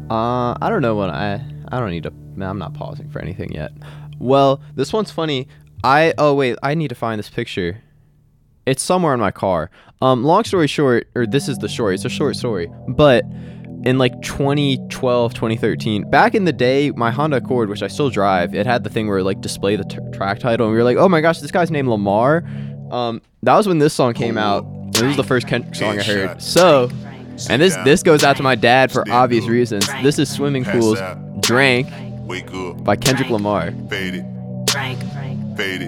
I don't know when I don't need to. I'm not pausing for anything yet. Well, this one's funny. Oh wait, I need to find this picture. It's somewhere in my car. Long story short, or this is the story. It's a short story, but in like 2012, 2013, back in the day, my Honda Accord, which I still drive, it had the thing where it, like, display the track title, and we were like, oh my gosh, this guy's named Lamar. That was when this song came out. It was the first Kendrick song I heard. So, and this goes out to my dad for obvious reasons. This is Swimming Pools, Drank by Kendrick Lamar. Faded. Faded.